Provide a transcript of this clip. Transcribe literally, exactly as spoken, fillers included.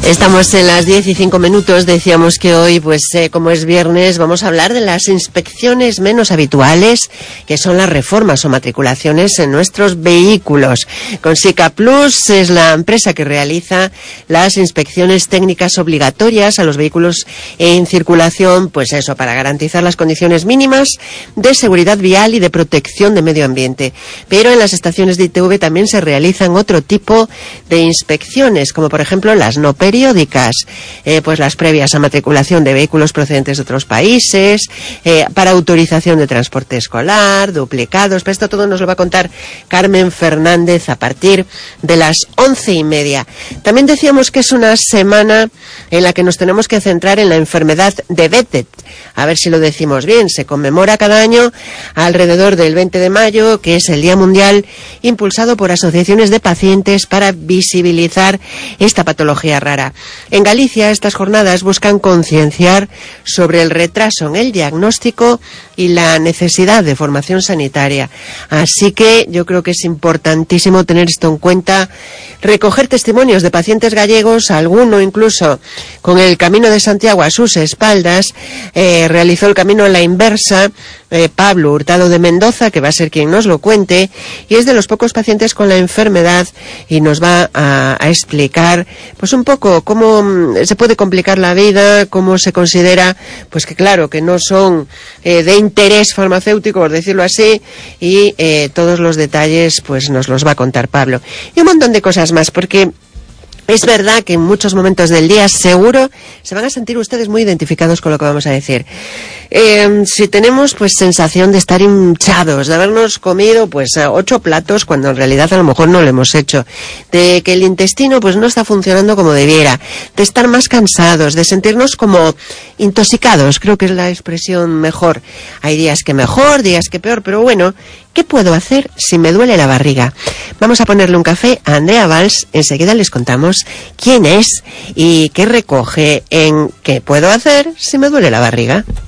Estamos en las diez y cinco minutos, decíamos que hoy, pues eh, como es viernes, vamos a hablar de las inspecciones menos habituales, que son las reformas o matriculaciones en nuestros vehículos. Consica Plus es la empresa que realiza las inspecciones técnicas obligatorias a los vehículos en circulación, pues eso, para garantizar las condiciones mínimas de seguridad vial y de protección de medio ambiente. Pero en las estaciones de I T V también se realizan otro tipo de inspecciones, como por ejemplo las no periódicas, eh, pues las previas a matriculación de vehículos procedentes de otros países, eh, para autorización de transporte escolar, duplicados. Pero esto todo nos lo va a contar Carmen Fernández a partir de las once y media. También decíamos que es una semana en la que nos tenemos que centrar en la enfermedad de Behçet. A ver si lo decimos bien. Se conmemora cada año alrededor del veinte de mayo, que es el Día Mundial impulsado por asociaciones de pacientes para visibilizar esta patología rara. En Galicia, estas jornadas buscan concienciar sobre el retraso en el diagnóstico y la necesidad de formación sanitaria. Así que yo creo que es importantísimo tener esto en cuenta, recoger testimonios de pacientes gallegos, alguno incluso con el Camino de Santiago a sus espaldas, eh, realizó el camino a la inversa, eh, Pablo Hurtado de Mendoza, que va a ser quien nos lo cuente, y es de los pocos pacientes con la enfermedad y nos va a, a explicar pues un poco cómo se puede complicar la vida, cómo se considera, pues que claro, que no son eh, de interés farmacéutico, por decirlo así, y eh, todos los detalles pues nos los va a contar Pablo. Y un montón de cosas más, porque es verdad que en muchos momentos del día seguro se van a sentir ustedes muy identificados con lo que vamos a decir. Eh, si tenemos pues sensación de estar hinchados, de habernos comido pues ocho platos cuando en realidad a lo mejor no lo hemos hecho, de que el intestino pues no está funcionando como debiera, de estar más cansados, de sentirnos como intoxicados, creo que es la expresión mejor. Hay días que mejor, días que peor, pero bueno, ¿qué puedo hacer si me duele la barriga? Vamos a ponerle un café a Andrea Valls, enseguida les contamos quién es y qué recoge en ¿qué puedo hacer si me duele la barriga?